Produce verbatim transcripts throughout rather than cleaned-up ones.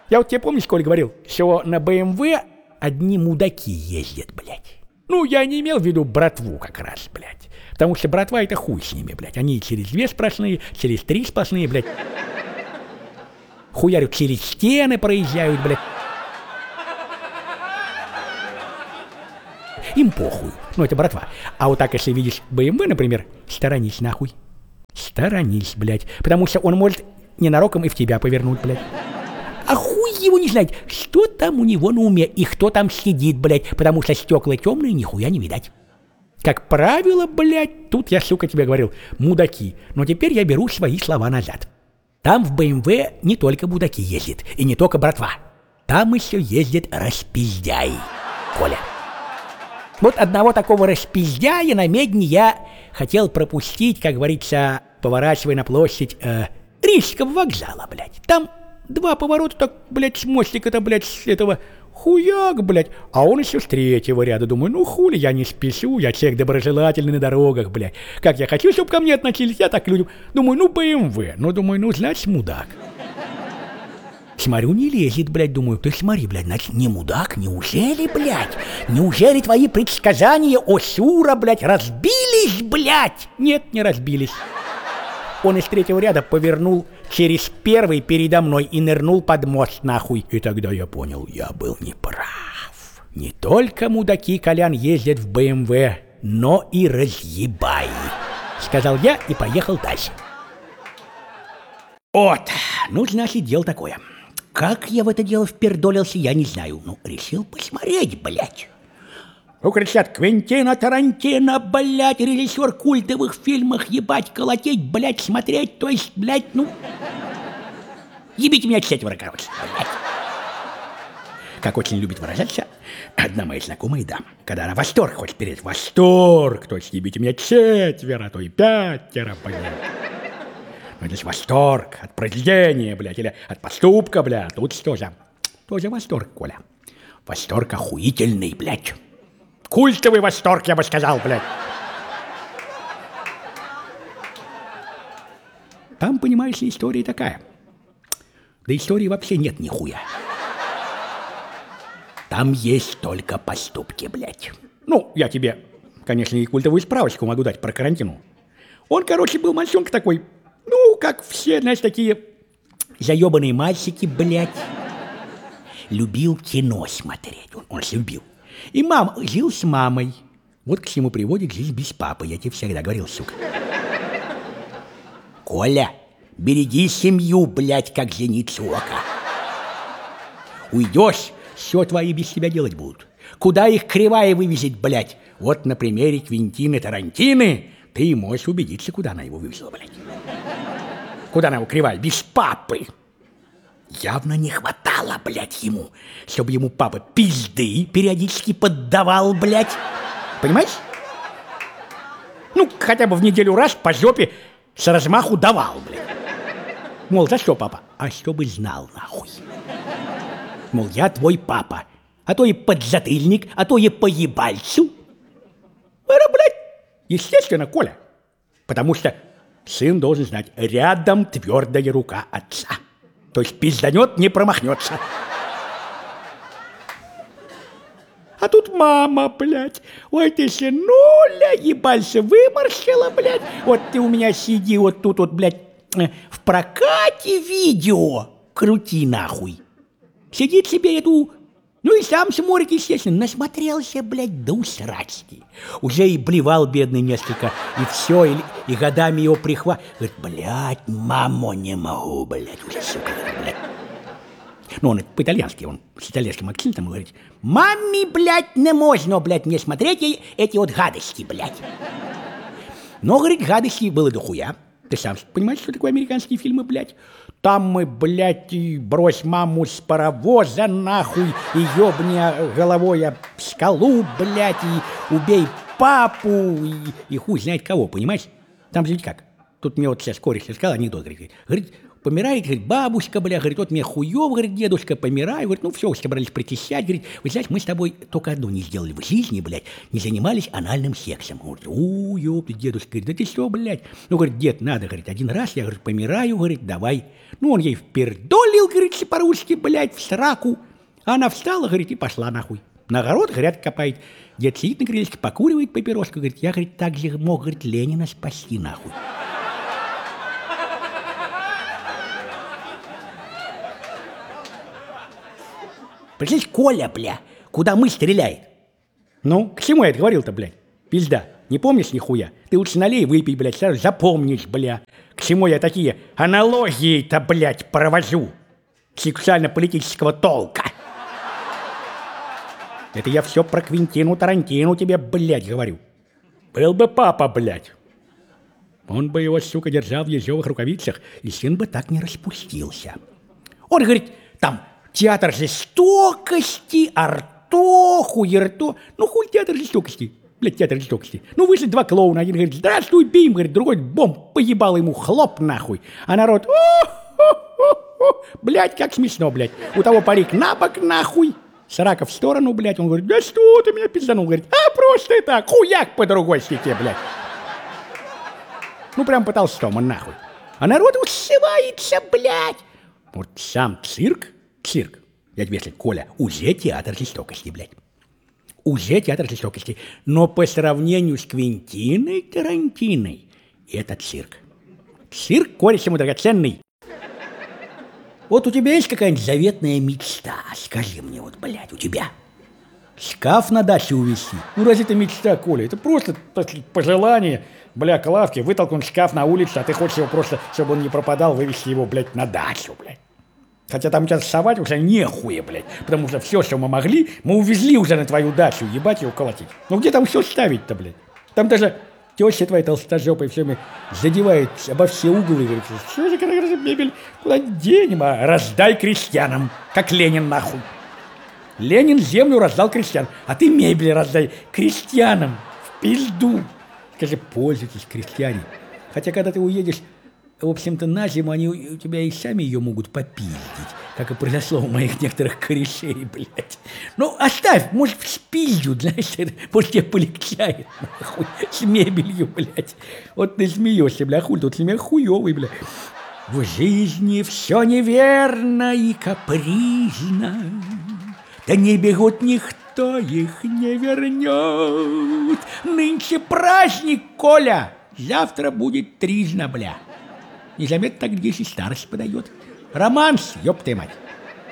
Я вот тебе, помнишь, Коль, говорил, что на бэ эм вэ одни мудаки ездят, блядь. Ну, я не имел в виду братву как раз, блядь. Потому что братва — это хуй с ними, блядь. Они через две сплошные, через три сплошные, блядь. Хуярят через стены, проезжают, блядь. Им похуй. Ну, это братва. А вот так, если видишь бэ эм вэ, например, сторонись нахуй. Сторонись, блядь. Потому что он может ненароком и в тебя повернуть, блядь. А хуй его не знает, что там у него на уме и кто там сидит, блядь. Потому что стекла темные, нихуя не видать. Как правило, блядь, тут я, сука, тебе говорил, мудаки. Но теперь я беру свои слова назад. Там в бэ эм вэ не только мудаки ездят, и не только братва. Там еще ездит распиздяй, Коля. Вот одного такого распиздяя на Медне я хотел пропустить, как говорится, поворачивая на площадь э, Рижского вокзала, блядь. Там два поворота так, блядь, с мостика-то, блядь, с этого хуяк, блядь. А он еще с третьего ряда. Думаю, ну хули, я не спешу, я человек доброжелательный на дорогах, блядь. Как я хочу, чтобы ко мне относились, я так людям. Думаю, ну бэ эм вэ. Ну, думаю, ну, значит, мудак. Смотрю, не лезет, блядь, думаю, ты смотри, блядь, значит, не мудак, неужели, блядь? Неужели твои предсказания о Сюра, блядь, разбились, блядь? Нет, не разбились. Он из третьего ряда повернул через первый передо мной и нырнул под мост, нахуй. И тогда я понял, я был неправ. Не только мудаки, Колян, ездят в бэ эм вэ, но и разъебай. Сказал я и поехал дальше. Вот, ну, значит, дело такое. Как я в это дело впердолился, я не знаю. Ну, решил посмотреть, блядь. Ну, кричат, Квентина Тарантино, блядь, режиссер культовых фильмов, ебать, колотеть, блядь, смотреть, то есть, блядь, ну... Ебите меня четверо, короче, блядь. Как очень любит выражаться одна моя знакомая дама. Когда она восторг хочет передать, восторг, то есть, ебите меня четверо, а то и пятеро, блядь. Ну, здесь восторг от произведения, блядь, или от поступка, блядь. Тут что же? Тоже восторг, Коля. Восторг охуительный, блядь. Культовый восторг, я бы сказал, блядь. Там, понимаешь ли, история такая. Да истории вообще нет нихуя. Там есть только поступки, блядь. Ну, я тебе, конечно, и культовую справочку могу дать про Тарантино. Он, короче, был мальчонка такой... Ну, как все, знаешь, такие заебанные мальчики, блядь. Любил кино смотреть, он, он любил. И мам, жил с мамой. Вот к чему приводит жизнь без папы, я тебе всегда говорил, сука. Коля, береги семью, блядь, как зеницу ока. Уйдешь, все твои без тебя делать будут. Куда их кривая вывезет, блядь? Вот на примере Квентины Тарантины ты можешь убедиться, куда она его вывезла, блядь. Куда она его кривая? Без папы. Явно не хватало, блядь, ему, чтобы ему папа пизды периодически поддавал, блядь. Понимаешь? Ну, хотя бы в неделю раз по жопе с размаху давал, блядь. Мол, за что, папа? А чтобы знал, нахуй. Мол, я твой папа. А то и подзатыльник, а то и по ебальцу. Это, блядь, естественно, Коля. Потому что сын должен знать, рядом твердая рука отца. То есть пизданет, не промахнется. А тут мама, блядь. Ой, ты сынуля, ебальца, выморщила, блядь. Вот ты у меня сиди вот тут вот, блядь, в прокате видео. Крути нахуй. Сидит себе эту... Ну и сам смотрит, естественно, насмотрелся, блядь, до усрачки. Уже и блевал бедный несколько, и все, и, и годами его прихват. Говорит, блядь, мамо, не могу, блядь, уже, сука, блядь. Ну, он по-итальянски, он с итальянским акцентом говорит, маме, блядь, не можно, блядь, не смотреть ей эти вот гадости, блядь. Но, говорит, гадости было дохуя. Ты сам понимаешь, что такое американские фильмы, блядь? Там мы, блядь, и брось маму с паровоза, нахуй, и ёбни головой об скалу, блядь, и убей папу, и, и хуй знает кого, понимаешь? Там же ведь как? Тут мне вот сейчас кореш сказал анекдот, говорит, говорит, Помирает, говорит, бабушка, бля, говорит, вот мне хуёво, говорит, дедушка, помираю, говорит, ну все, собрались причащать, говорит, вы знаете, мы с тобой только одно не сделали в жизни, блядь, не занимались анальным сексом. Он говорит, у, ёпта, дедушка, говорит, да ты что, блядь? Ну, говорит, дед, надо, говорит, один раз, я, говорит, помираю, говорит, давай. Ну, он ей впердолил, говорит, по-русски, блядь, в сраку. А она встала, говорит, и пошла нахуй. На огород грядки копает. Дед сидит на крылечке, покуривает папироску, говорит, я, говорит, так же мог, говорит, Ленина спасти, нахуй. Представляешь, Коля, бля, куда мы стреляет? Ну, к чему я это говорил-то, блядь? Пизда, не помнишь нихуя? Ты лучше налей, выпей, блядь, сразу запомнишь, бля. К чему я такие аналогии-то, блядь, провожу? Сексуально-политического толка. Это я все про Квентину Тарантину тебе, блядь, говорю. Был бы папа, блядь. Он бы его, сука, держал в ежовых рукавицах, и сын бы так не распустился. Он говорит, там... Театр жестокости, арто, хуерто. Ну, хуй театр жестокости. Блядь, театр жестокости. Ну, вышли два клоуна. Один говорит, здравствуй, бим. Говорит, другой бомб поебал ему, хлоп нахуй. А народ, блядь, как смешно, блядь. У того парик на бок нахуй. Срака в сторону, блядь. Он говорит, да что ты меня пизданул? Говорит, а просто это, хуяк по другой стеке, блядь. Ну, прям по толстому, нахуй. А народ ушивается, блядь. Вот сам цирк. Цирк, я тебе сказал, Коля, уже театр жестокости, блядь. Уже театр жестокости. Но по сравнению с Квентиной Тарантиной, это цирк. Цирк, кореш ему драгоценный. Вот у тебя есть какая-нибудь заветная мечта? Скажи мне, вот, блядь, у тебя шкаф на даче увезти? Ну, разве это мечта, Коля? Это просто пожелание, бля, Клавки, вытолкнуть шкаф на улицу, а ты хочешь его просто, чтобы он не пропадал, вывести его, блядь, на дачу, блядь. Хотя там сейчас совать уже нехуя, блядь. Потому что все, что мы могли, мы увезли уже на твою дачу, ебать его колотить. Ну где там все ставить-то, блядь? Там даже теща твоя толстожопая все время задевает обо все углы. Говорит, что же, когда мебель, куда денем, а раздай крестьянам, как Ленин нахуй. Ленин землю раздал крестьянам, а ты мебель раздай крестьянам в пизду. Скажи, пользуйтесь, крестьяне. Хотя когда ты уедешь, в общем-то, на зиму они у тебя и сами ее могут попиздить, как и произошло у моих некоторых корешей, блядь. Ну, оставь, может, спиздят, знаешь, это, может, тебе полегчает, нахуй, с мебелью, блядь. Вот ты смеешься, бля, хуй, тут смех хуёвый, бля. В жизни все неверно и капризно, да не бегут никто их не вернет. Нынче праздник, Коля, завтра будет тризна, бля. Незаметно так здесь и старость подает. Романс, ёб ты мать.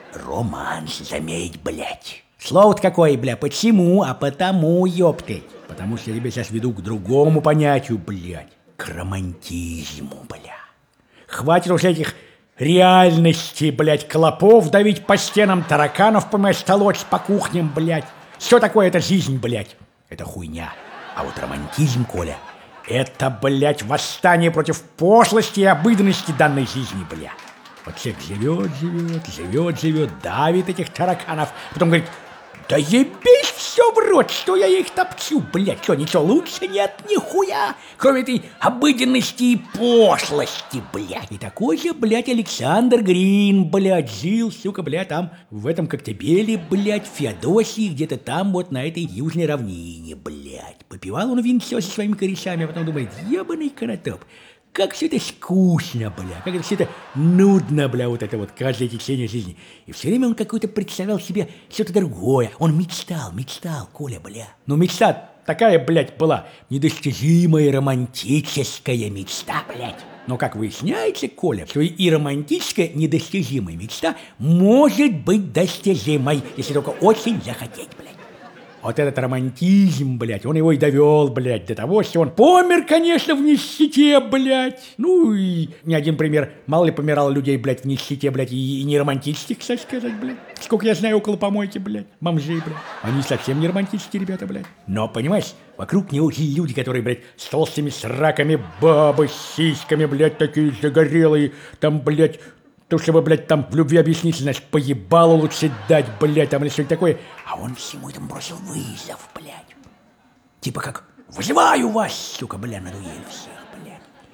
Романс, заметь, блядь. Слово-то какое, бля, почему? А потому, ёб ты. Потому что я тебя сейчас веду к другому понятию, блядь. К романтизму, бля. Хватит уже этих реальностей, блядь, клопов давить по стенам, тараканов, понимаешь, толочь по кухням, блядь. Что такое эта жизнь, блядь? Это хуйня. А вот романтизм, Коля, это, блядь, восстание против пошлости и обыденности данной жизни, бля. Вот человек живет, живет, живет, живет, давит этих тараканов, потом говорит, да ебись все в рот, что я их топчу, блядь, что, ничего лучше нет, нихуя, кроме этой обыденности и пошлости, блядь. И такой же, блядь, Александр Грин, блядь, жил, сука, блядь, там, в этом Коктебеле, блядь, в Феодосии, где-то там вот на этой южной равнине, блядь. Попивал он винцо со своими корешами, а потом думает, ебаный конотоп, как все это скучно, бля, как это все это нудно, бля, вот это вот каждое течение жизни. И все время он какой-то представлял себе что-то другое. Он мечтал, мечтал, Коля, бля. Но мечта такая, блядь, была недостижимая романтическая мечта, блядь. Но как выясняется, Коля, что и романтическая недостижимая мечта может быть достижимой, если только очень захотеть, блядь. Вот этот романтизм, блядь, он его и довел, блядь, до того, что он помер, конечно, в нищете, блядь. Ну и ни один пример, мало ли помирало людей, блядь, в нищете, блядь, и, и не романтических, кстати сказать, блядь. Сколько я знаю около помойки, блядь, бомжей, блядь. Они совсем не романтические ребята, блядь. Но, понимаешь, вокруг него люди, которые, блядь, с толстыми сраками, бабы с сиськами, блядь, такие загорелые, там, блядь, то, чтобы, блядь, там в любви объяснить, значит, поебало лучше дать, блядь, там или что-нибудь такое. А он всему этому бросил вызов, блядь. Типа как, вызываю вас, сука, бля, на дуэль всех, блядь.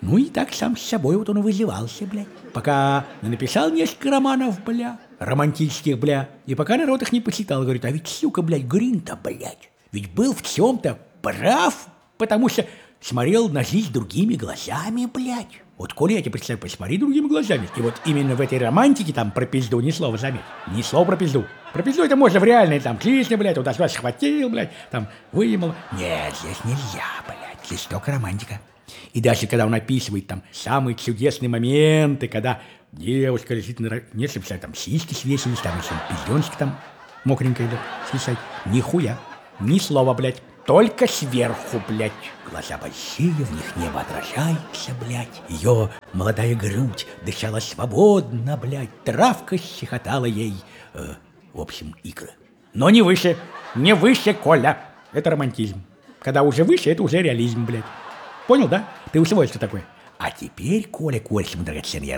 Ну и так сам с собой вот он и вызывался, блядь. Пока не написал несколько романов, бля, романтических, бля. И пока народ их не почитал, говорит, а ведь, сука, блядь, Грин-то, блядь, ведь был в чем-то прав, потому что смотрел на жизнь другими глазами, блядь. Вот, Коля, я тебе представляю, посмотри другими глазами. И вот именно в этой романтике там про пизду ни слова, заметь. Ни слова про пизду. Про пизду это можно в реальной, там, жизни, блядь, туда-сюда схватил, блядь, там, выемал. Нет, здесь нельзя, блядь, здесь только романтика. И даже когда он описывает там самые чудесные моменты, когда девушка лежит на... Нет, чтобы там сиськи свесились, там еще пизденочка там мокренькая, да, свисать. Нихуя, ни слова, блядь. Только сверху, блядь. Глаза большие, в них небо отражается, блядь. Ее молодая грудь дышала свободно, блядь. Травка щекотала ей, э, в общем, икры. Но не выше, не выше, Коля. Это романтизм. Когда уже выше, это уже реализм, блядь. Понял, да? Ты усвоил, что такое? А теперь, Коля, Коля, мой драгоценный, я